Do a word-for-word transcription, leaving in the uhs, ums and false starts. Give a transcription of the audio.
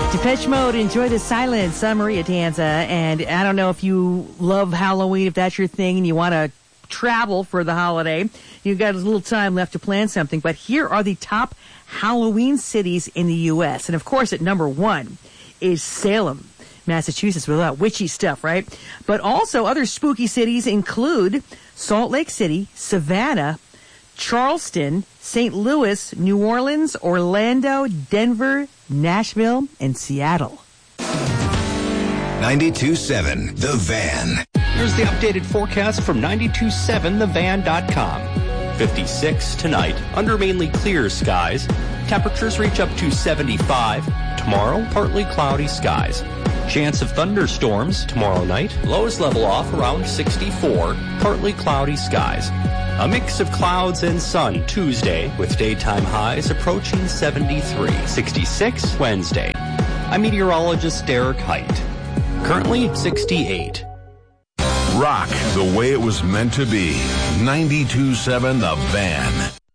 Depeche Mode, Enjoy the Silence. I'm Maria Tanza, and I don't know if you love Halloween, if that's your thing, and you want to travel for the holiday. You've got a little time left to plan something, but here are the top Halloween cities in the U S. And, of course, at number one is Salem, Massachusetts, with all that witchy stuff, right? But also other spooky cities include Salt Lake City, Savannah, Charleston, Saint Louis, New Orleans, Orlando, Denver, Nashville, and Seattle. ninety-two point seven The Van. Here's the updated forecast from nine two seven the van dot com. fifty-six tonight, under mainly clear skies. Temperatures reach up to seventy-five. Tomorrow, partly cloudy skies. Chance of thunderstorms tomorrow night. Lows level off around sixty-four. Partly cloudy skies. A mix of clouds and sun Tuesday, with daytime highs approaching seventy-three. sixty-six Wednesday. I'm meteorologist Derek Height. Currently sixty-eight. Rock the way it was meant to be. ninety-two point seven The Van.